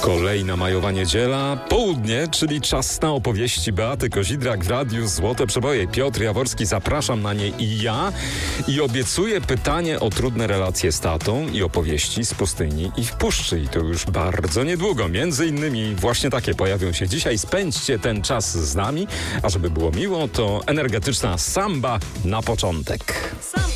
Kolejna majowa niedziela, południe, czyli czas na opowieści Beaty Kozidrak w radiu Złote Przeboje. Piotr Jaworski, zapraszam na nie i ja i obiecuję pytanie o trudne relacje z tatą i opowieści z pustyni i w puszczy. I to już bardzo niedługo. Między innymi właśnie takie pojawią się dzisiaj. Spędźcie ten czas z nami, a żeby było miło, to energetyczna samba na początek.